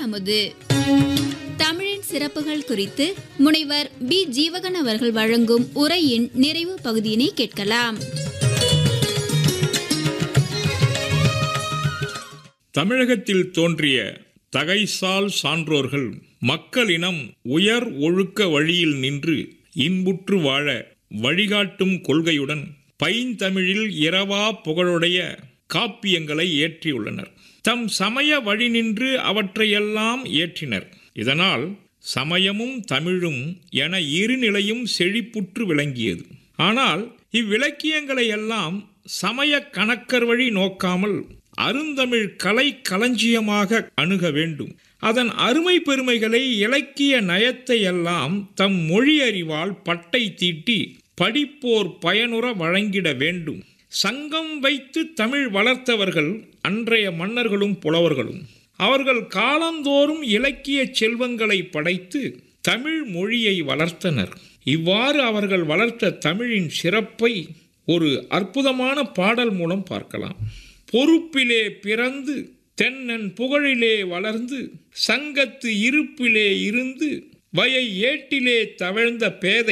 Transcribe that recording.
தேனமுது. தமிழின் சிறப்புகள் குறித்து முனைவர் பி. ஜீவகன் அவர்கள் வழங்கும் உரையின் நிறைவு பகுதியினை கேட்கலாம். தமிழகத்தில் தோன்றிய தகைசால் சான்றோர்கள் மக்களினம் உயர் ஒழுக்க வழியில் நின்று இன்புற்று வாழ வழிகாட்டும் கொள்கையுடன் பைந்தமிழில் இரவா புகழுடைய காப்பியங்களை ஏற்றியுள்ளனர். தம் சமய வழி நின்று அவற்றையெல்லாம் ஏற்றினர். இதனால் சமயமும் தமிழும் என இருநிலையும் செழிப்புற்று விளங்கியது. ஆனால் இவ்விலக்கியங்களை எல்லாம் சமய கணக்கர் வழி நோக்காமல் அருந்தமிழ் கலை களஞ்சியமாக அணுக வேண்டும். அதன் அருமை பெருமைகளை, இலக்கிய நயத்தை எல்லாம் தம் மொழி அறிவால் பட்டை தீட்டி படிப்போர் பயனுற வழங்கிட வேண்டும். சங்கம் வைத்து தமிழ் வளர்த்தவர்கள் அன்றைய மன்னர்களும் புலவர்களும். அவர்கள் காலந்தோறும் இலக்கிய செல்வங்களை படைத்து தமிழ் மொழியை வளர்த்தனர். இவ்வாறு அவர்கள் வளர்த்த தமிழின் சிறப்பை ஒரு அற்புதமான பாடல் மூலம் பார்க்கலாம். பொறுப்பிலே பிறந்து தென்னன் புகழிலே வளர்ந்து சங்கத்து இருப்பிலே இருந்து வயை ஏட்டிலே தவழ்ந்த பேதை